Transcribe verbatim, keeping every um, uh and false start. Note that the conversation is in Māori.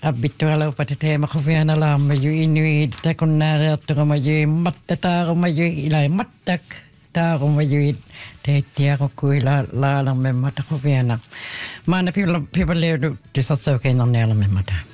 Abituala upate makuviana la maju inui takunara tuga maju matta taro maju ilai mattak taro maju te tiako kuila la la me mata kuviana. Mana people people leo tu sasau ke nonela me mata.